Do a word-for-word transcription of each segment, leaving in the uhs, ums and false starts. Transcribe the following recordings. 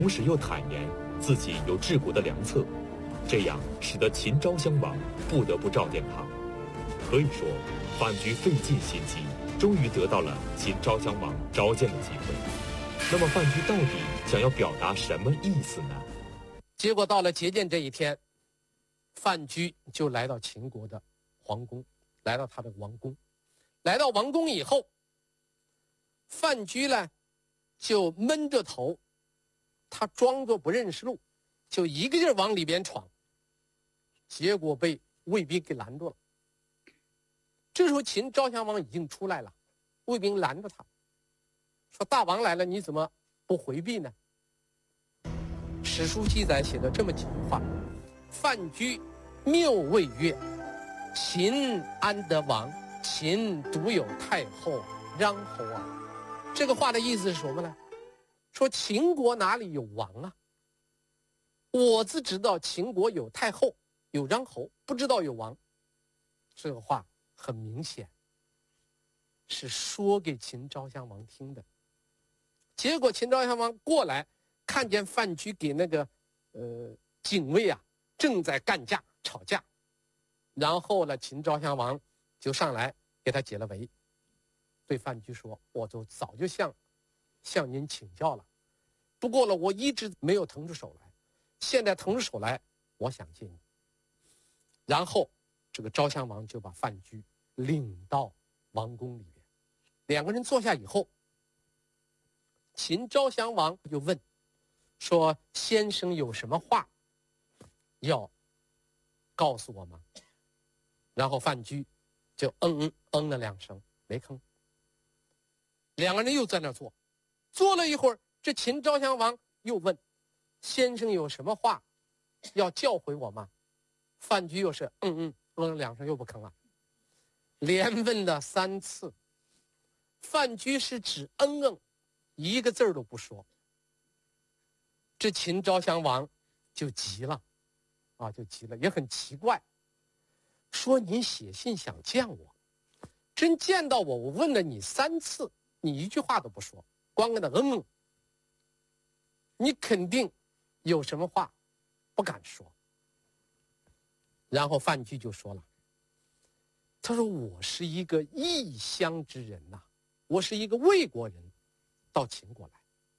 同时又坦言自己有治国的良策，这样使得秦昭襄王不得不召见他。可以说，范雎费尽心机，终于得到了秦昭襄王召见的机会。那么范雎到底想要表达什么意思呢？ 结果到了接见这一天，范雎就来到秦国的皇宫，来到他的王宫。来到王宫以后，范雎呢就闷着头，他装作不认识路，就一个劲儿往里边闯，结果被卫兵给拦住了。这时候秦昭襄王已经出来了，卫兵拦着他，说大王来了，你怎么不回避呢？史书记载写了这么几句话：范雎谬谓曰，秦安得王？秦独有太后穰侯啊。这个话的意思是什么呢？说秦国哪里有王啊？我只知道秦国有太后有穰侯，不知道有王。这个话很明显是说给秦昭襄王听的。结果秦昭襄王过来，看见范雎给那个呃警卫啊正在干架吵架，然后呢，秦昭襄王就上来给他解了围，对范雎说：“我就早就向向您请教了，不过呢，我一直没有腾出手来，现在腾出手来，我想见你。”然后这个昭襄王就把范雎领到王宫里面，两个人坐下以后，秦昭襄王就问说：“先生有什么话要告诉我吗？”然后范雎就嗯嗯嗯了两声，没吭。两个人又在那坐，坐了一会儿，这秦昭襄王又问：“先生有什么话要教诲我吗？”范雎又是嗯嗯嗯了两声，又不吭了。连问了三次，范雎是只嗯嗯，一个字儿都不说。这秦昭襄王就急了，啊，就急了，也很奇怪，说你写信想见我，真见到我，我问了你三次，你一句话都不说，光跟那嗯嗯，你肯定有什么话不敢说。然后范雎就说了，他说我是一个异乡之人呐、啊，我是一个魏国人，到秦国来，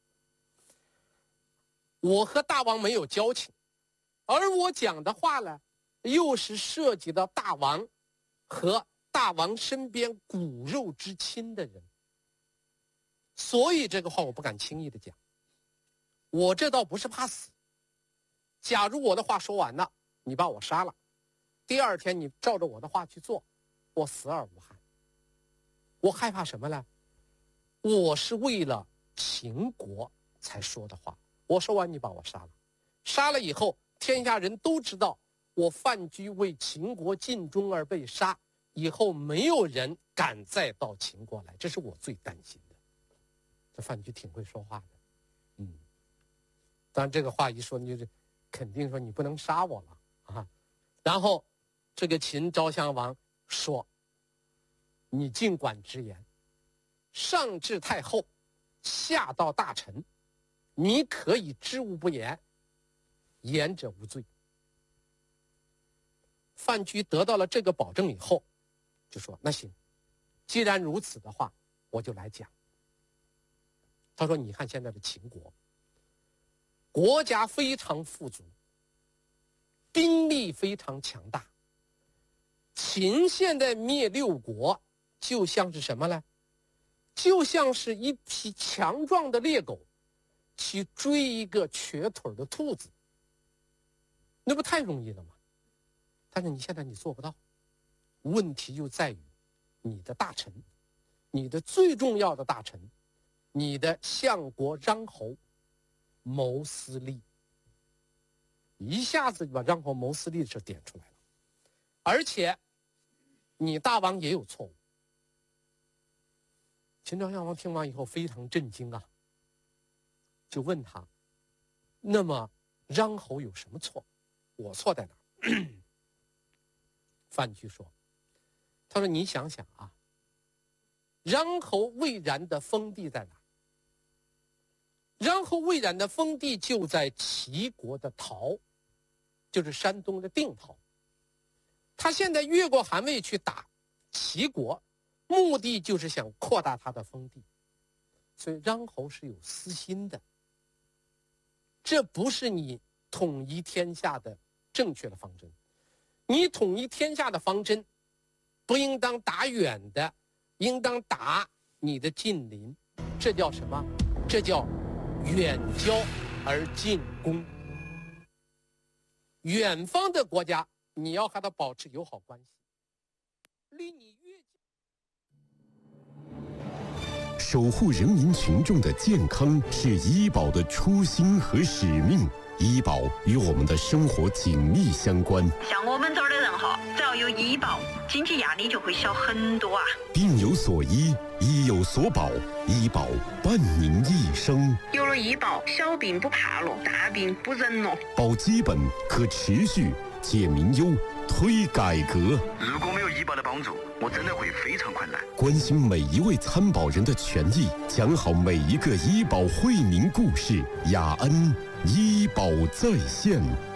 我和大王没有交情，而我讲的话呢，又是涉及到大王和大王身边骨肉之亲的人，所以这个话我不敢轻易的讲。我这倒不是怕死，假如我的话说完了，你把我杀了，第二天你照着我的话去做，我死而无憾。我害怕什么呢？我是为了秦国才说的话，我说完你把我杀了，杀了以后天下人都知道我范雎为秦国尽忠而被杀，以后没有人敢再到秦国来，这是我最担心的。这范雎挺会说话的，嗯，当然这个话一说，你就是肯定说你不能杀我了啊。然后这个秦昭襄王说：“你尽管直言，上至太后，下到大臣，你可以知无不言，言者无罪。”范雎得到了这个保证以后，就说：“那行，既然如此的话，我就来讲。”他说：“你看现在的秦国，国家非常富足，兵力非常强大。秦现在灭六国，就像是什么呢？就像是一匹强壮的猎狗去追一个瘸腿的兔子，那不太容易了吗？但是你现在你做不到，问题就在于你的大臣，你的最重要的大臣，你的相国穰侯谋私利，一下子就把穰侯谋私利的事点出来了。而且你大王也有错误。”秦昭襄王听完以后非常震惊啊，就问他：“那么穰侯有什么错？我错在哪儿？”范雎说：“他说你想想啊，穰侯魏然的封地在哪？ 然后魏冉的封地就在齐国的陶，就是山东的定陶。他现在越过韩魏去打齐国，目的就是想扩大他的封地。所以穰侯是有私心的，这不是你统一天下的正确的方针。你统一天下的方针不应当打远的，应当打你的近邻。这叫什么？这叫远交而近攻。远方的国家你要和他保持友好关系，离你越近。 守护人民群众的健康是医保的初心和使命，医保与我们的生活紧密相关。 像我们这儿的人哈，只要有医保，经济压力就会小很多啊。 病有所医，医有所保，医保伴您一生。 有了医保，小病不怕了，大病不忍了。 保基本，可持续，解民忧，推改革。 如果没有医保的帮助，我真的会非常困难。 关心每一位参保人的权益，讲好每一个医保惠民故事。雅恩医保在线。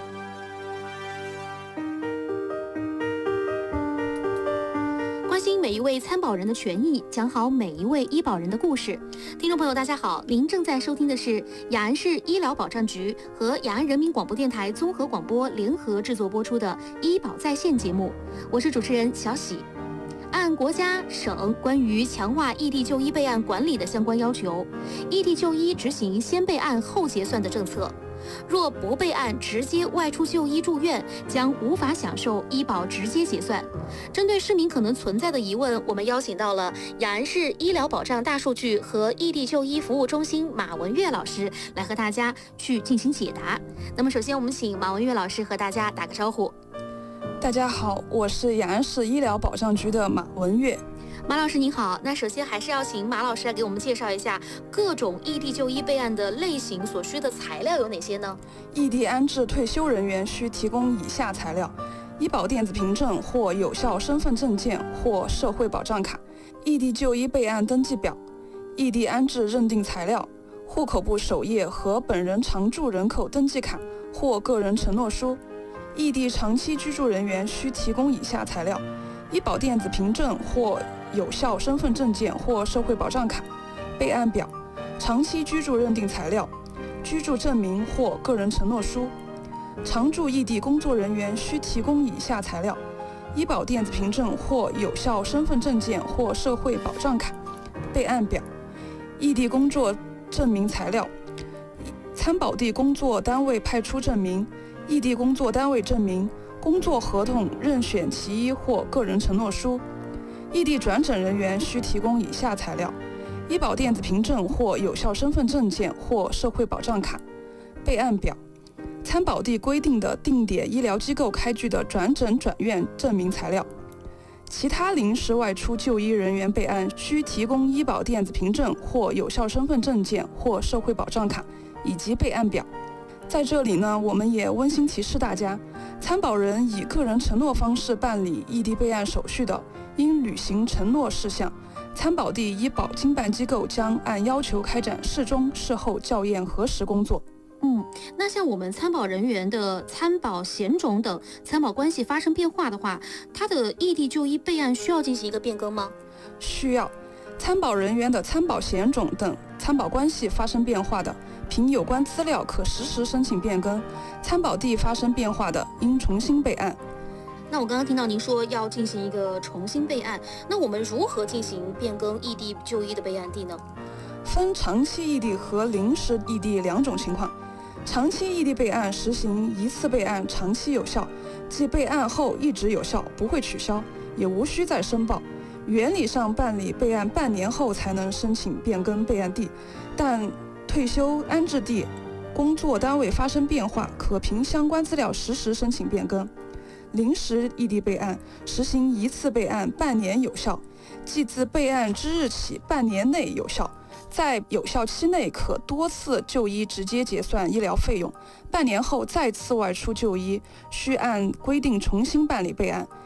关心每一位参保人的权益，讲好每一位医保人的故事。听众朋友大家好，您正在收听的是雅安市医疗保障局和雅安人民广播电台综合广播联合制作播出的医保在线节目，我是主持人小喜。按国家、省关于强化异地就医备案管理的相关要求，异地就医执行先备案后结算的政策。若不备案直接外出就医住院，将无法享受医保直接结算。针对市民可能存在的疑问，我们邀请到了雅安市医疗保障大数据和异地就医服务中心马文月老师来和大家去进行解答。那么首先我们请马文月老师和大家打个招呼。 大家好，我是雅安市医疗保障局的马文月。 马老师您好，那首先还是要请马老师来给我们介绍一下各种异地就医备案的类型所需的材料有哪些呢？ 异地安置退休人员需提供以下材料：医保电子凭证或有效身份证件或社会保障卡、异地就医备案登记表、异地安置认定材料、户口部首页和本人常住人口登记卡或个人承诺书。异地长期居住人员需提供以下材料：医保电子凭证或有效身份证件或社会保障卡、备案表、长期居住认定材料、居住证明或个人承诺书。常驻异地工作人员需提供以下材料：医保电子凭证或有效身份证件或社会保障卡、备案表、异地工作证明材料、参保地工作单位派出证明、异地工作单位证明、工作合同任选其一或个人承诺书。异地转诊人员需提供以下材料：医保电子凭证或有效身份证件或社会保障卡、备案表、参保地规定的定点医疗机构开具的转诊转院证明材料。其他临时外出就医人员备案需提供医保电子凭证或有效身份证件或社会保障卡以及备案表。在这里呢，我们也温馨提示大家，参保人以个人承诺方式办理异地备案手续的，应履行承诺事项。参保地医保经办机构将按要求开展事中事后校验核实工作。 嗯，那像我们参保人员的参保险种等参保关系发生变化的话，他的异地就医备案需要进行一个变更吗？ 需要。参保人员的参保险种等参保关系发生变化的，凭有关资料可实时申请变更；参保地发生变化的，应重新备案。 那我刚刚听到您说要进行一个重新备案，那我们如何进行变更异地就医的备案地呢？ 分长期异地和临时异地两种情况。长期异地备案实行一次备案长期有效，即备案后一直有效，不会取消，也无需再申报。原理上办理备案半年后才能申请变更备案地，但退休安置地、工作单位发生变化，可凭相关资料实时申请变更。临时异地备案实行一次备案半年有效，即自备案之日起半年内有效，在有效期内可多次就医直接结算医疗费用，半年后再次外出就医需按规定重新办理备案，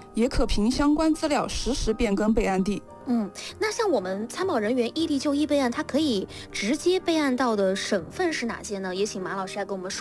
也可凭相关资料实时变更备案地。 嗯，那像我们参保人员异地就医备案，他可以直接备案到的省份是哪些呢？也请马老师来跟我们说。